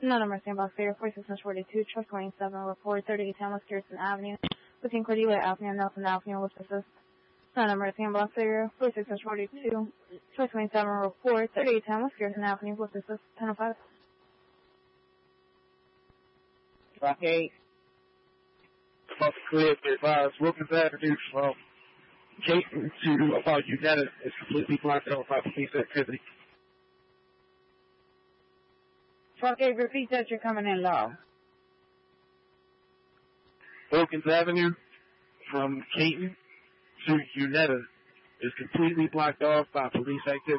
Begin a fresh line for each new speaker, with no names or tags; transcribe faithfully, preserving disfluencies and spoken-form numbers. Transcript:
No number, sandbox area, forty-six forty-two, truck twenty-seven, report thirty-eight ten West Garrison Avenue, between Cordelia Avenue and Nelson Avenue, with assist. No number, sandbox area, forty-six forty-two, truck twenty-seven, report thirty-eight ten West Garrison Avenue, with assist, ten oh five.
Truck eight.
About to clear for advise. Wilkins Avenue from Caton to about Unetta is completely blocked off by police activity.
Truck eight, repeat that, you're coming in low.
Wilkins Avenue from Caton to Unetta is completely blocked off by police activity.